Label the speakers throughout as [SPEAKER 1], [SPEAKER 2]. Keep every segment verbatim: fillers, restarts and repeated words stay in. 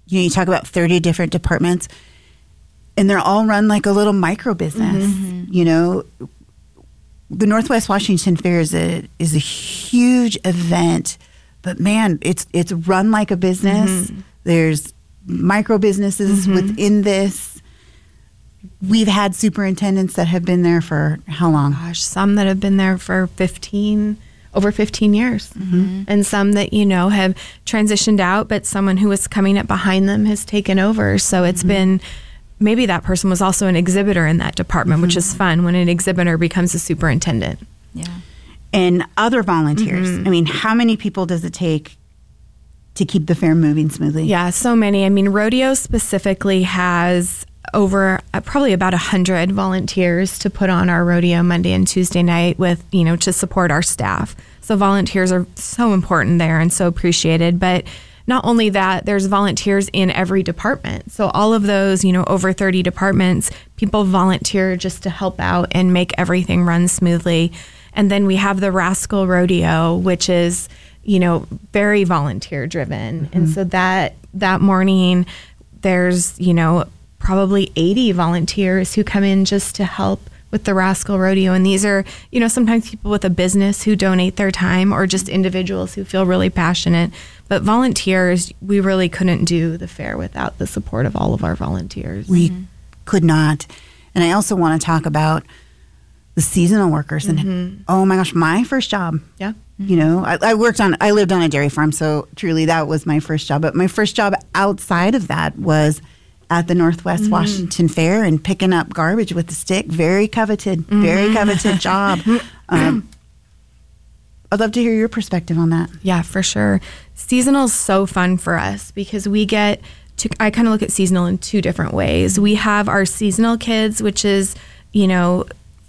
[SPEAKER 1] you know, you talk about thirty different departments, and they're all run like a little micro business. Mm-hmm. You know, the Northwest Washington Fair is a is a huge event, but man, it's it's run like a business. Mm-hmm. There's micro businesses mm-hmm. within this. We've had superintendents that have been there for how long?
[SPEAKER 2] Gosh, some that have been there for fifteen, over fifteen years.
[SPEAKER 1] Mm-hmm.
[SPEAKER 2] And some that, you know, have transitioned out, but someone who was coming up behind them has taken over. So it's mm-hmm. been, maybe that person was also an exhibitor in that department, mm-hmm. which is fun when an exhibitor becomes a superintendent.
[SPEAKER 3] Yeah.
[SPEAKER 1] And other volunteers. Mm-hmm. I mean, how many people does it take to keep the fair moving smoothly?
[SPEAKER 2] Yeah, so many. I mean, rodeo specifically has over uh, probably about one hundred volunteers to put on our rodeo Monday and Tuesday night with, you know, to support our staff. So volunteers are so important there and so appreciated. But not only that, there's volunteers in every department. So all of those, you know, over thirty departments, people volunteer just to help out and make everything run smoothly. And then we have the Rascal Rodeo, which is, you know, very volunteer driven. Mm-hmm. And so that that morning, there's, you know, probably eighty volunteers who come in just to help with the Rascal Rodeo. And these are, you know, sometimes people with a business who donate their time or just individuals who feel really passionate. But volunteers, we really couldn't do the fair without the support of all of our volunteers.
[SPEAKER 1] We mm-hmm. could not. And I also want to talk about the seasonal workers. And mm-hmm. oh my gosh, my first job.
[SPEAKER 2] Yeah.
[SPEAKER 1] You know, I, I worked on, I lived on a dairy farm, so truly that was my first job. But my first job outside of that was at the Northwest mm-hmm. Washington Fair and picking up garbage with a stick. Very coveted, mm-hmm. very coveted job. Um, I'd love to hear your perspective on that.
[SPEAKER 2] Yeah, for sure. Seasonal is so fun for us because we get to, I kind of look at seasonal in two different ways. We have our seasonal kids, which is, you know,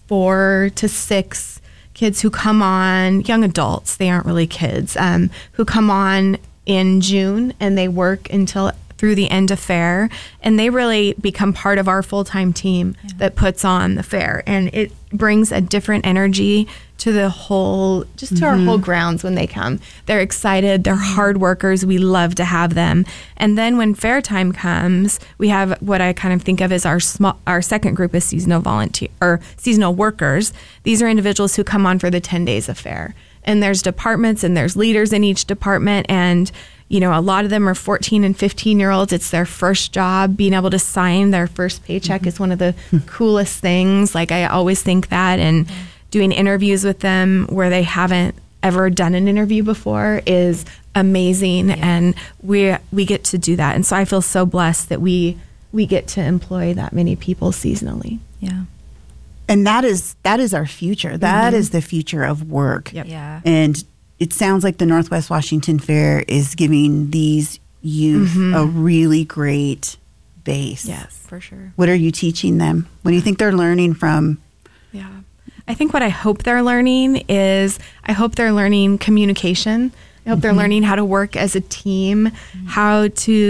[SPEAKER 2] four to six kids who come on, young adults, they aren't really kids, um, who come on in June and they work until through the end of fair, and they really become part of our full-time team yeah. that puts on the fair, and it brings a different energy to the whole, just to mm-hmm. our whole grounds when they come. They're excited, they're hard workers, we love to have them. And then when fair time comes, we have what I kind of think of as our small, our second group of seasonal volunteer or seasonal workers. These are individuals who come on for the ten days of fair. And there's departments and there's leaders in each department, and you know, a lot of them are fourteen and fifteen year olds. It's their first job. Being able to sign their first paycheck mm-hmm. is one of the coolest things. Like, I always think that. And mm-hmm. doing interviews with them where they haven't ever done an interview before is amazing. Yeah. And we we get to do that. And so I feel so blessed that we we get to employ that many people seasonally.
[SPEAKER 3] Yeah.
[SPEAKER 1] And that is that is our future. That mm-hmm. is the future of work.
[SPEAKER 2] Yep.
[SPEAKER 3] Yeah.
[SPEAKER 1] And it sounds like the Northwest Washington Fair is giving these youth mm-hmm. a really great base.
[SPEAKER 2] Yes, for sure.
[SPEAKER 1] What are you teaching them? What do you think they're learning from?
[SPEAKER 2] Yeah. I think what I hope they're learning is I hope they're learning communication. I hope mm-hmm. they're learning how to work as a team, mm-hmm. how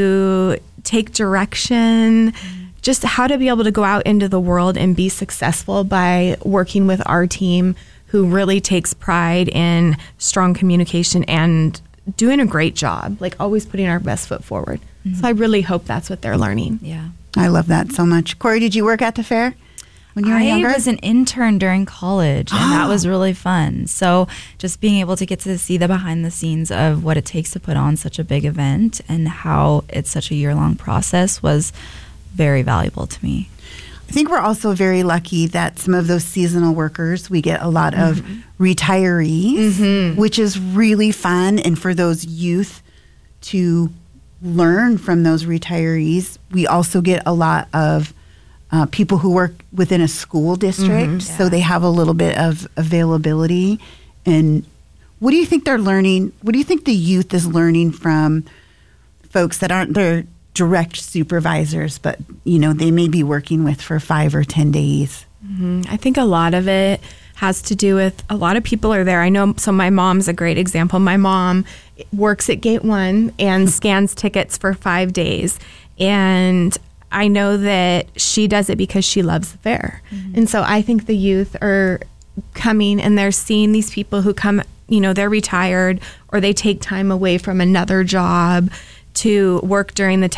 [SPEAKER 2] to take direction, mm-hmm. just how to be able to go out into the world and be successful by working with our team, who really takes pride in strong communication and doing a great job, like always putting our best foot forward. Mm-hmm. So I really hope that's what they're learning.
[SPEAKER 3] Yeah.
[SPEAKER 1] I love that so much. Corey, did you work at the fair when you were
[SPEAKER 3] I
[SPEAKER 1] younger?
[SPEAKER 3] I was an intern during college, and that was really fun. So just being able to get to see the behind the scenes of what it takes to put on such a big event and how it's such a year-long process was very valuable to me.
[SPEAKER 1] I think we're also very lucky that some of those seasonal workers, we get a lot of mm-hmm. retirees, mm-hmm. which is really fun. And for those youth to learn from those retirees, we also get a lot of uh, people who work within a school district. Mm-hmm. Yeah. So they have a little bit of availability. And what do you think they're learning? What do you think the youth is learning from folks that aren't their direct supervisors, but, you know, they may be working with for five or ten days?
[SPEAKER 2] Mm-hmm. I think a lot of it has to do with a lot of people are there. I know, so my mom's a great example. My mom works at Gate One and scans tickets for five days. And I know that she does it because she loves the fair. Mm-hmm. And so I think the youth are coming and they're seeing these people who come, you know, they're retired or they take time away from another job to work during the